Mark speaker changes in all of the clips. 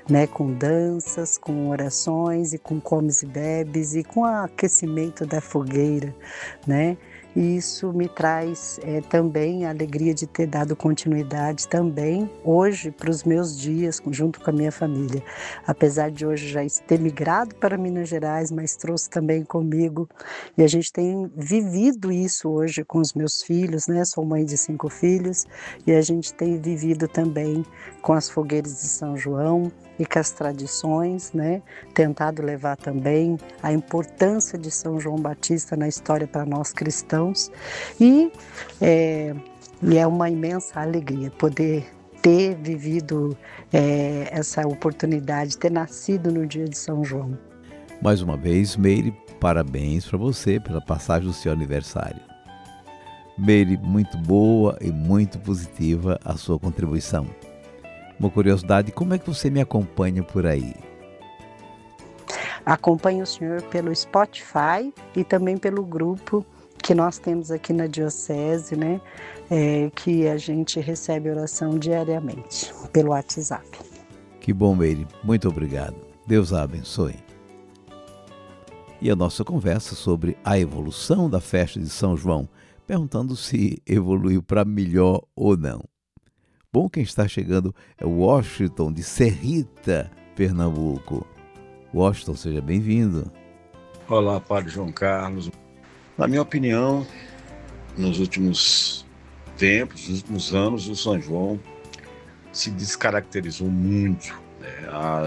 Speaker 1: né, com danças, com orações e com comes e bebes e com o aquecimento da fogueira, né? E isso me traz também a alegria de ter dado continuidade também hoje para os meus dias junto com a minha família. Apesar de hoje já ter migrado para Minas Gerais, mas trouxe também comigo e a gente tem vivido isso hoje com os meus filhos, né? Sou mãe de 5 filhos e a gente tem vivido também com as fogueiras de São João e com as tradições, né? Tentado levar também a importância de São João Batista na história para nós cristãos e é uma imensa alegria poder ter vivido essa oportunidade, ter nascido no dia de São João.
Speaker 2: Mais uma vez, Meire, parabéns para você pela passagem do seu aniversário. Meire, muito boa e muito positiva a sua contribuição. Uma curiosidade, como é que você me acompanha por aí?
Speaker 1: Acompanho o senhor pelo Spotify e também pelo grupo que nós temos aqui na Diocese, né? Que a gente recebe oração diariamente pelo WhatsApp.
Speaker 2: Que bom, Meire. Muito obrigado. Deus a abençoe. E a nossa conversa sobre a evolução da festa de São João, perguntando se evoluiu para melhor ou não. Bom, quem está chegando é o Washington de Serrita, Pernambuco. Washington, seja bem-vindo.
Speaker 3: Olá, Padre João Carlos. Na minha opinião, nos últimos tempos, nos últimos anos, o São João se descaracterizou muito, né?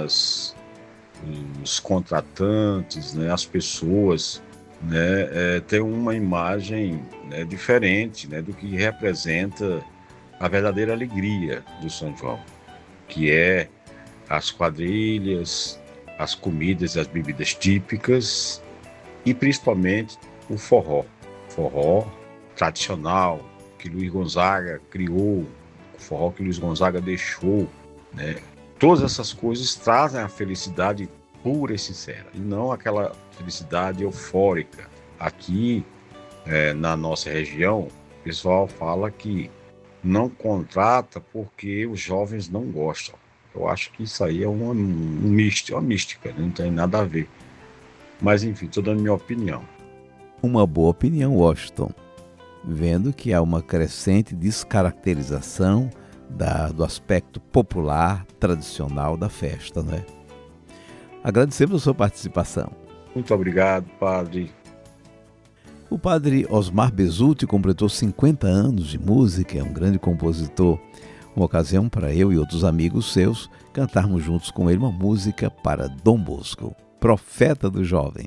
Speaker 3: Os contratantes, né? As pessoas, né? Têm uma imagem, né? Diferente, né? Do que representa a verdadeira alegria do São João, que é as quadrilhas, as comidas e as bebidas típicas e principalmente o forró tradicional que Luiz Gonzaga criou, o forró que Luiz Gonzaga deixou, né? Todas essas coisas trazem a felicidade pura e sincera, e não aquela felicidade eufórica. Aqui, na nossa região, o pessoal fala que não contrata porque os jovens não gostam. Eu acho que isso aí é uma mística, né? Não tem nada a ver. Mas enfim, estou dando minha opinião.
Speaker 2: Uma boa opinião, Washington. Vendo que há uma crescente descaracterização do aspecto popular, tradicional da festa, né? Agradecemos a sua participação.
Speaker 3: Muito obrigado, padre.
Speaker 2: O padre Osmar Besutti completou 50 anos de música, é um grande compositor. Uma ocasião para eu e outros amigos seus cantarmos juntos com ele uma música para Dom Bosco, profeta do jovem.